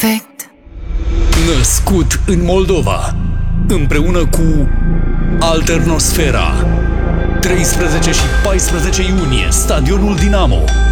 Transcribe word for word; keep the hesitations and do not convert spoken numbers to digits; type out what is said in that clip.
perfect. Născut în Moldova, împreună cu Alternosfera. treisprezece și paisprezece iunie, Stadionul Dinamo.